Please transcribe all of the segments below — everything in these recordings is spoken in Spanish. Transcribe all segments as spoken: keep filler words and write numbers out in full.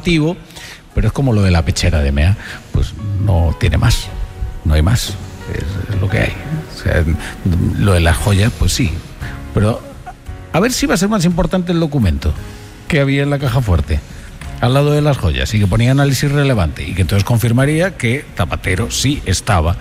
llamativo, pero es como lo de la pechera de Mea, pues no tiene más, no hay más, es, es lo que hay. O sea, lo de las joyas, pues sí, pero a ver si va a ser más importante el documento que había en la caja fuerte al lado de las joyas y que ponía análisis relevante y que entonces confirmaría que Zapatero sí estaba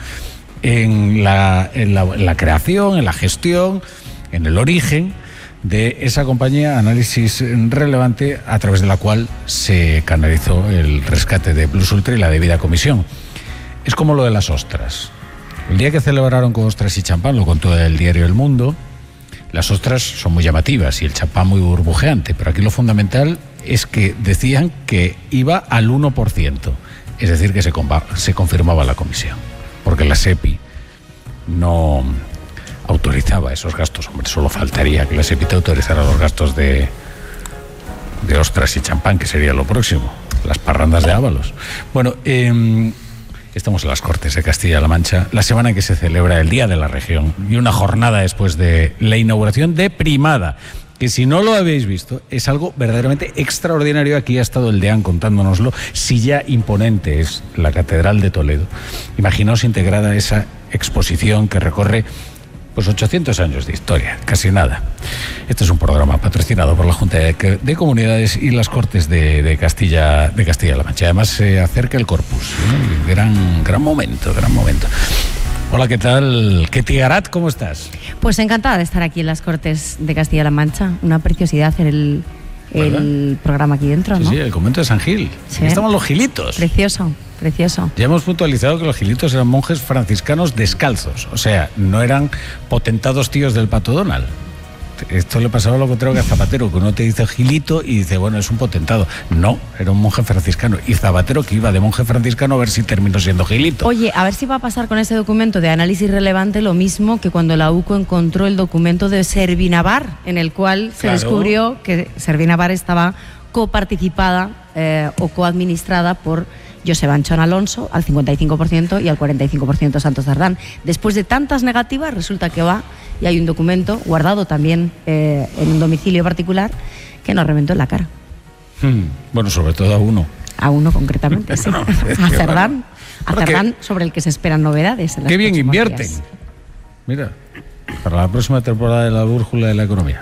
en la, en la, en la creación, en la gestión, en el origen de esa compañía Análisis Relevante, a través de la cual se canalizó el rescate de Plus Ultra y la debida comisión. Es como lo de las ostras. El día que celebraron con ostras y champán, lo contó el diario El Mundo, las ostras son muy llamativas y el champán muy burbujeante, pero aquí lo fundamental es que decían que iba al uno por ciento, es decir, que se, se confirmaba la comisión, porque la SEPI no autorizaba esos gastos. Hombre, solo faltaría que la SEPI te autorizara los gastos de, de ostras y champán, que sería lo próximo, las parrandas de Ábalos. Bueno, eh, estamos en las Cortes de Castilla-La Mancha, la semana en que se celebra el Día de la Región y una jornada después de la inauguración de Primada, que si no lo habéis visto, es algo verdaderamente extraordinario. Aquí ha estado el DEAN contándonoslo. Si ya imponente es la Catedral de Toledo, imaginaos integrada esa exposición que recorre pues ochocientos años de historia, casi nada. Este es un programa patrocinado por la Junta de, de Comunidades y las Cortes de, de Castilla de Castilla-La Mancha. Además se acerca el Corpus, ¿no? gran, gran momento, gran momento. Hola, ¿qué tal? Ketty Garat, ¿cómo estás? Pues encantada de estar aquí en las Cortes de Castilla-La Mancha. Una preciosidad en el, el programa aquí dentro, sí, ¿no? Sí, el convento de San Gil. Sí. Aquí estaban los gilitos. Precioso, precioso. Ya hemos puntualizado que los gilitos eran monjes franciscanos descalzos. O sea, no eran potentados tíos del Pato Donald. Esto le pasaba lo contrario que a Zapatero, que uno te dice gilito y dice, bueno, es un potentado. No, era un monje franciscano. Y Zapatero, que iba de monje franciscano, a ver si terminó siendo gilito. Oye, a ver si va a pasar con ese documento de análisis relevante lo mismo que cuando la U C O encontró el documento de Servinavar, en el cual se Claro. descubrió que Servinavar estaba coparticipada eh, o coadministrada por Joseba Anchón Alonso al cincuenta y cinco por ciento y al cuarenta y cinco por ciento Santos Cerdán. Después de tantas negativas, resulta que va y hay un documento guardado también eh, en un domicilio particular que nos reventó en la cara. Hmm, bueno, sobre todo a uno. A uno concretamente, sí. No, es a que Cerdán, a Bueno, Cerdán que- sobre el que se esperan novedades. En los Qué bien próximos invierten. días. Mira, para la próxima temporada de la brújula de la economía.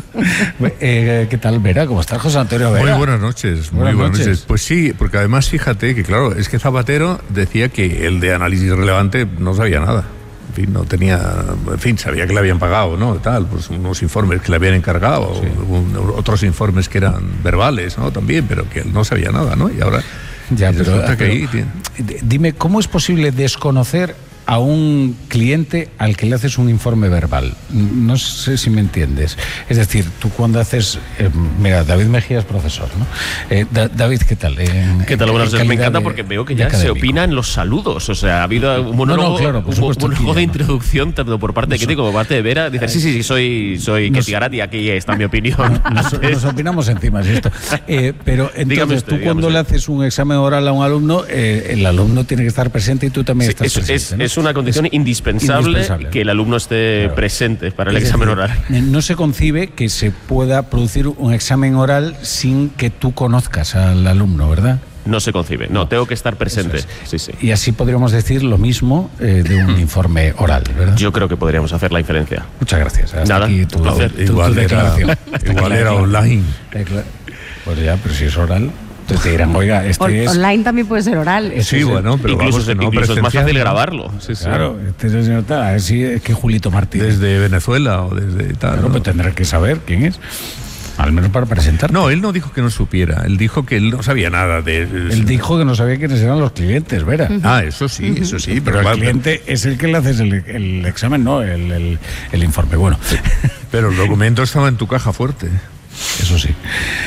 eh, ¿Qué tal, Vera? ¿Cómo estás, José Antonio Vera? Muy buenas noches, muy Buenas buenas noches. noches. Pues sí, porque además fíjate que, claro, es que Zapatero decía que el de análisis relevante no sabía nada. En fin, no tenía, en fin, sabía que le habían pagado, ¿no? Tal, pues unos informes que le habían encargado, Sí. un- otros informes que eran verbales, ¿no? También, pero que él no sabía nada, ¿no? Y ahora Ya, pero, resulta que pero- ahí tiene- D- Dime, ¿cómo es posible desconocer a un cliente al que le haces un informe verbal? No sé si me entiendes. Es decir, tú cuando haces... eh, mira, David Mejía es profesor, ¿no? Eh, Da- David, ¿qué tal? En- ¿Qué tal? en Buenas noches. Me calidad encanta de- porque veo que de ya se académico. opina en los saludos. O sea, ha habido un monólogo, No, no, claro, por un supuesto, monólogo aquí de ya no. introducción tanto por parte de Ketty como por parte de Vera. Dice, sí, sí, sí, soy, soy Nos- Ketty Garat y aquí está mi opinión. Nos, nos opinamos encima de esto. Eh, pero Dígame entonces, usted, tú dígame cuando le usted. haces un examen oral a un alumno, eh, el alumno tiene que estar presente y tú también Sí, estás es, presente, es- ¿no? es una condición Es indispensable, indispensable. que el alumno esté Claro. presente para el Es examen decir, oral. eh, No se concibe que se pueda producir un examen oral sin que tú conozcas al alumno, ¿verdad? No se concibe. No, tengo que estar presente. Eso Sí, sí. Y así podríamos decir lo mismo eh, de un informe oral, ¿verdad? Yo creo que podríamos hacer la diferencia. Muchas gracias. Hasta Nada, aquí un tu, placer. tu- tu Igual era- declaración. igual era online. Decla- Pues ya, pero si es oral, entonces te dirán, oiga, este On- es... Online también puede ser oral. es- Sí, bueno, pero incluso vamos, que no incluso es más presencial, fácil ¿no? grabarlo. Sí, sí. Claro, este es el señor tal, a ver si es que Julito Martínez. Desde Venezuela o desde tal. Claro, ¿no? pues tendrá que saber quién es. Al menos para presentar. No, él no dijo que no supiera, él dijo que él no sabía nada de... Él dijo que no sabía quiénes eran los clientes, Vera. Ah, eso sí, eso sí, Pero pero, el cliente es el que le haces el, el examen, no el, el, el informe. Bueno, pero el documento estaba en tu caja fuerte. eso sí.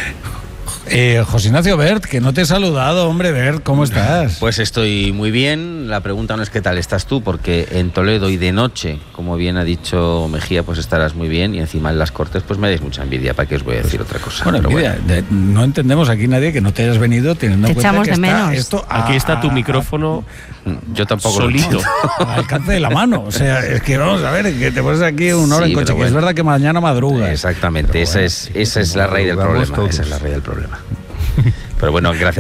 Eh, José Ignacio Bert, que no te he saludado, hombre, Bert, ¿cómo estás? Pues estoy muy bien. La pregunta no es qué tal estás tú, porque en Toledo y de noche, como bien ha dicho Mejía, pues estarás muy bien, y encima en las Cortes pues me dais mucha envidia. ¿Para qué os voy a decir otra cosa? Bueno, Pero envidia, de- no entendemos aquí nadie que no te hayas venido teniendo en Te cuenta echamos que de está menos. esto a- Aquí está tu a- micrófono yo tampoco lo solito. al alcance de la mano. O sea, es que vamos a ver, que te pones aquí una hora Sí, en coche, pero que es bueno. verdad que mañana madrugas. Exactamente, Pero esa bueno, es, sí, esa es como la raíz del madrugamos problema. todos. Esa es la raíz del problema. Pero bueno, gracias.